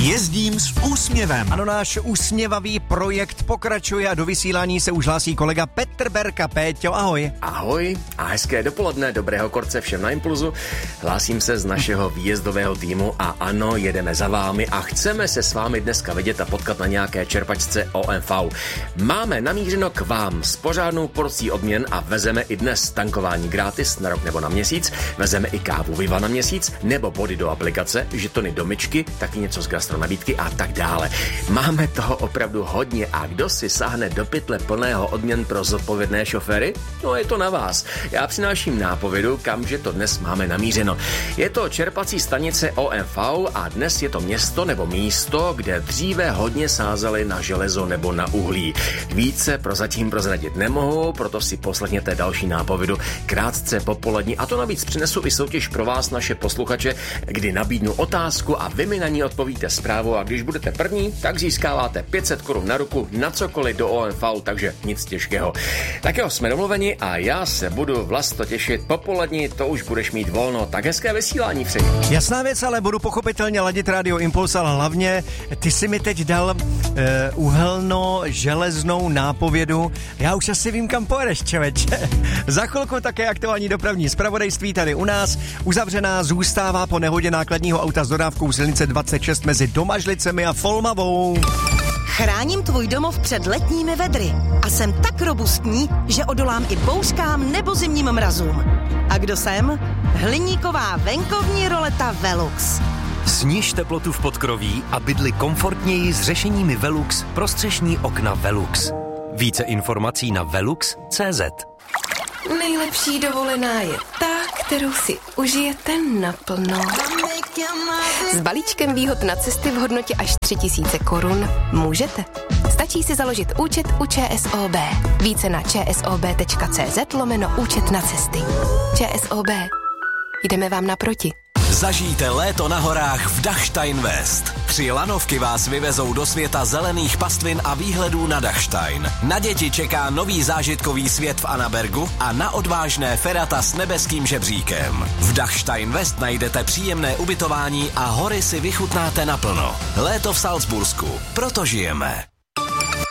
Jezdím s úsměvem. Ano, náš úsměvavý projekt pokračuje a do vysílání se už hlásí kolega Petr Berka. Péťo, ahoj. Ahoj a hezké dopoledne, dobrého korce všem na Impulzu. Hlásím se z našeho výjezdového týmu a ano, jedeme za vámi a chceme se s vámi dneska vidět a potkat na nějaké čerpačce OMV. Máme namířeno k vám s pořádnou porcí odměn a vezeme i dnes tankování gratis na rok nebo na měsíc, vezeme i kávu Viva na měsíc, nebo body do aplikace, žetony do myčky, taky něco z gastronabídky a tak dále. Máme toho opravdu hodně a kdo si sáhne do pytle plného odměn pro zodpovědné šoféry? No je to na vás. Já přináším nápovědu, kamže to dnes máme namířeno. Je to čerpací stanice OMV a dnes je to město nebo místo, kde dříve hodně sázeli na železo nebo na uhlí. Více prozatím prozradit nemohu, proto si poslechněte další nápovědu krátce popolední a to navíc přinesu i soutěž pro vás, naše posluchače, kdy nabídnu otázku a vy mi na ní odpovíte zprávu a když budete první, tak získáváte 500 korun na ruku na cokoliv do OMV, takže nic těžkého. Tak jo, jsme domluveni a já se budu Vlasto těšit popolední, to už budeš mít volno, tak hezké vysílání přeji. Jasná věc, ale budu pochopitelně ladit Radio Impuls, ale hlavně ty si mi teď dal uhelno-železnou nápovědu. Já už asi vím, kam pojedeš, čověče. Za chvilku také aktuální dopravní zpravodajství tady u nás. Uzavřená zůstává po nehodě nákladního auta s dodávkou silnice 26 mezi Domažlicemi a Folmavou. Chráním tvůj domov před letními vedry a jsem tak robustní, že odolám i bouřkám nebo zimním mrazům. A kdo jsem? Hliníková venkovní roleta Velux. Sniž teplotu v podkroví a bydli komfortněji s řešeními Velux pro střešní okna Velux. Více informací na velux.cz. Nejlepší dovolená je ta, kterou si užijete naplno. S balíčkem výhod na cesty v hodnotě až 3000 korun můžete. Stačí si založit účet u ČSOB. Více na čsob.cz/účet na cesty. ČSOB. Jdeme vám naproti. Zažijte léto na horách v Dachstein West. 3 lanovky vás vyvezou do světa zelených pastvin a výhledů na Dachstein. Na děti čeká nový zážitkový svět v Annabergu a na odvážné ferata s nebeským žebříkem. V Dachstein West najdete příjemné ubytování a hory si vychutnáte naplno. Léto v Salzbursku. Proto žijeme.